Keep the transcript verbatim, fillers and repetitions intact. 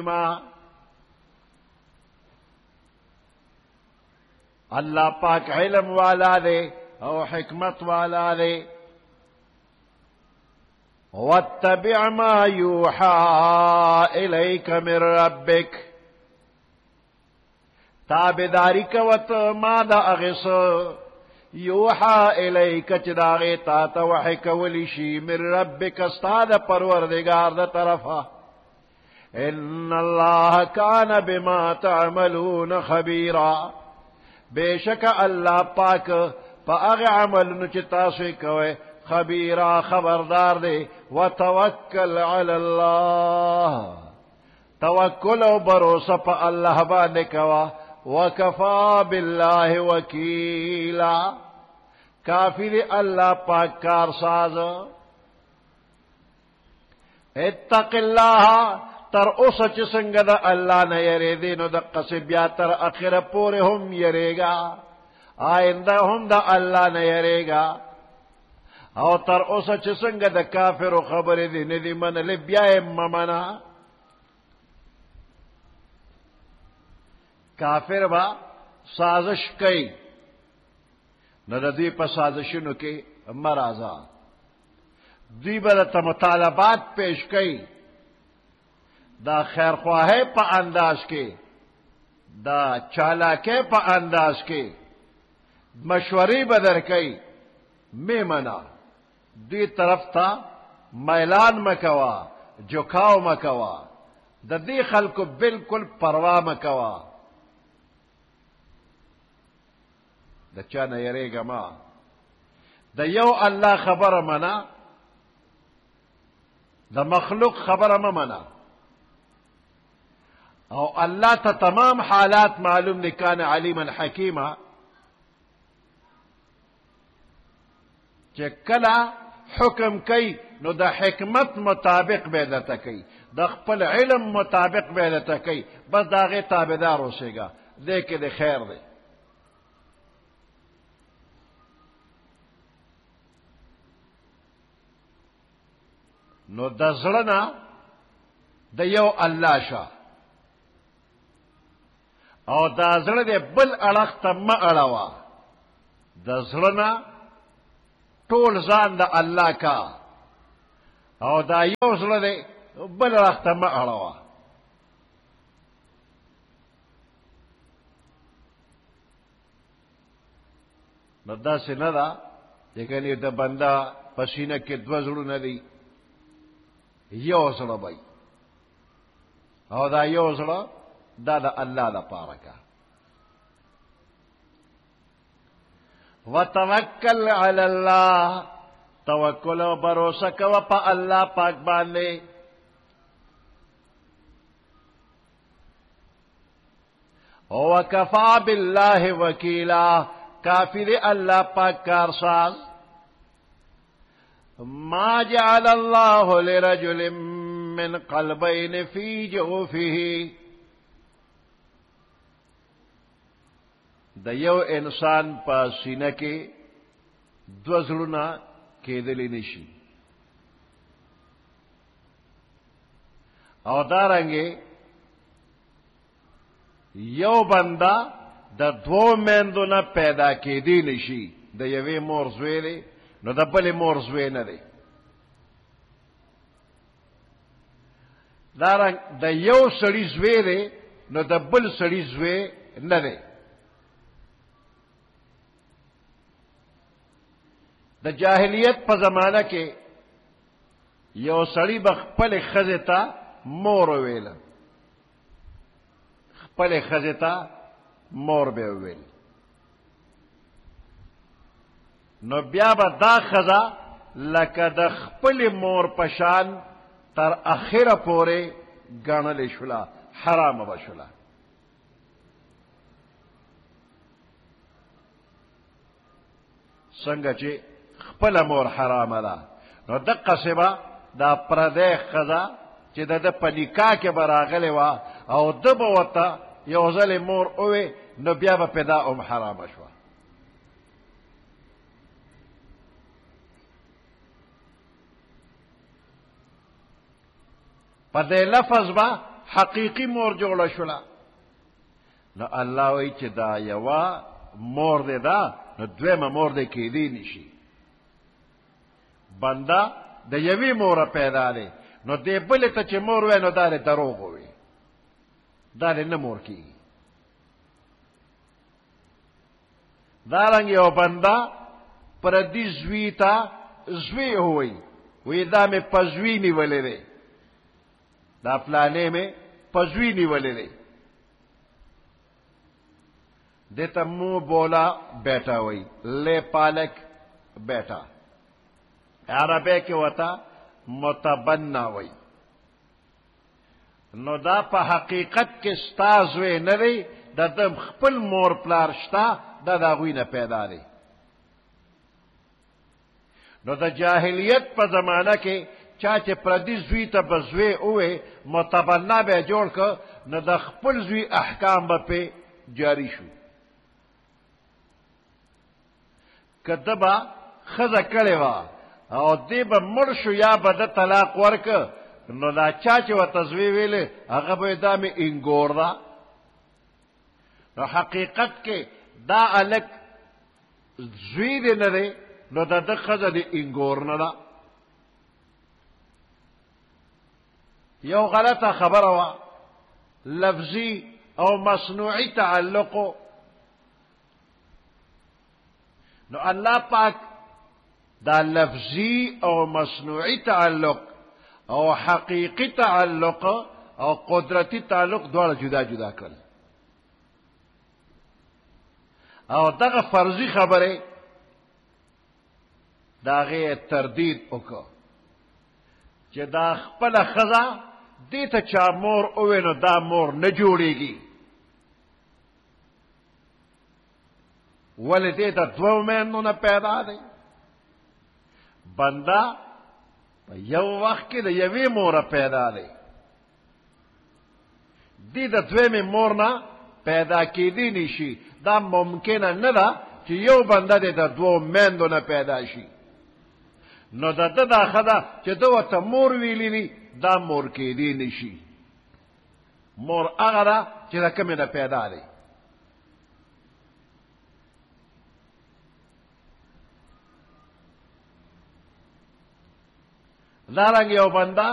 اللہ پاک علم والا دے او حکمت والا دے. واتبع ما یوحا الیک من ربک، تابداری کوت ما دا اغس یوحا الیک چداغی تا توحی کولی شی من ربک استاد پروردگار دا طرفا. ان اللہ کان بما تعملون خبیرا، بے شک اللہ پاک پا اغی عمل نچتاسوی کوئے خبیرا خبردار دے. وتوکل علی اللہ، توکل و بروسہ پا اللہ باندے کوا. وکفا باللہ وکیلا، کافی دے اللہ پاک کارساز. اتق اللہ، تر اس چسنگ دا اللہ نہ یرے دے نو دقا سے بیا تر اخر پورے ہم یرے گا، آئندہ ہم دا اللہ نہ یرے گا. او تر اس چسنگ دا کافر و خبر دی ندی من لی بیا ممنا. کافر با سازش کئی نہ دا دی پا سازشنو کی مرازا، دی با تا مطالبات پیش کئی دا خیر خواہے پا انداز کے، دا چالاکے پا انداز کے، مشوری بدر کئی میں منا. دی طرف تا میلان مکوا، جھکاو مکوا، دا دی خلق بالکل پرواہ مکوا. دا چانا یرے گا ما دا یو اللہ خبر منا، دا مخلوق خبر منا. او اللہ تا تمام حالات معلوم نکان علیما حکیما، چے کلا حکم کئی نو دا حکمت مطابق بیدتا کئی، دا خپل علم مطابق بیدتا کئی. بس داغی تابدار ہو سے گا، دے کے دے خیر دے. نو دا زلنا دا یو اللہ شا، او دا زړه دے بل اڑخ تا ما اڑوا. دا زړه ټول ځان دا اللہ کا، او دا یو زړه دے بل اڑخ تا ما اڑوا. نو دا سی ندا لیکن دا بندہ پسینہ کے دو زړونه دی، یو زړه بھائی، او دا یو زړه دا دا اللہ دا پارکا. وتوکل علی اللہ، توکل و بروسہ کوا پا اللہ پاک باندے. وکفا باللہ وکیلا، کافی دے اللہ پاک کارساز. ما جعل اللہ لرجل من قلبین فی جوفہ، دا یو انسان پا سینہ کے دو زړونه کېدلی نشي. او دارنگے یو بندہ دا دو میندو نا پیدا کېدی نشي. دا یوی مور زوی دی نو دا بل مور زوی نه دی. دارنگ دا یو سړی زوی دی نو دا بل سړی زوی نه دی. دا جاہلیت پا زمانہ کے یو سڑی بخپل خزتا مور ویل، خپل خزتا مور بے ویل. نو بیا با دا خزا لکا دا خپل مور پشان تر اخیر پورے گانل شلا، حرام بشلا. سنگا چے خپل مور حرام دا، نو دقا سبا دا پردے خزا چی دا دا پا نکاح کے براغلے وا او دبا وطا یوزل مور اوے نو بیا با پیدا ام حرام شوا. پا دے لفظ با حقیقی مور جوړه شوله. نو الله وایي چې دا یوه مور دی دا، نو دویمه مور دی کیدی نشي. بنده د یوې موره پیدا دی، نو دې بلې ته چې مور وای نو دا دی دروغ ووي، دا دی نه مور کېږي. دارنګ یو بنده پردي زوی ته زوی ووایي، وی دا مې په زوی نیولی دی، دا فلانې مې په زوی نیولی دی. دې ته مو بولا بیٹا وایي، لے پالک بیٹا. عربی کې وته متبنا وایي. نو دا په حقیقت کې ستا زوی نه دی، د ده خپل مور پلار شته، دا د هغوی نه پیدا دی. نو د جاهلیت په زمانه کې چا چې پردي زوی ته به زوی ووی، متبنا به یې جوړ که، نو د خپل زوی احکام به پې جاری شو. که ده به ښځه کړې وه او دې به مړ شو یا به ده طلاق ورکه، نو دا چا چې ورته زوی ویلې هغه به یې دا مې انګور ده. نو حقیقت کې دا هلک زوی دی نه دی، نو د ده ښځه د انګور نه ده. یو غلطه خبره وه، لفظي او مصنوعي تعلقو. نو الله پاک دا لفظي او مصنوعي تعلق او حقیقي تعلق او قدرتی تعلق دواړه جدا جدا کړل. او دغه فرضي خبره دا غي تردید وکړه چې دا خپل ښځه دې ته چا مور اوې نو دا مور نه جوړیږي. ولې دې ته دوه میندو نه پیدا دی؟ بنده په یو وخت کې د یوې موره پیدا دی، دې د دویمې مور نه پیدا کېدی نشي. دا ممکنه نه ده چې یو بنده دې د دوو میندو نه پیدا شي. نو د ده دا ښه ده چې ده ورته مور ویلي وي، دا مور کېدی نشي. مور هغه ده چې د کومې نه پیدا دی. دارنګ یو بنده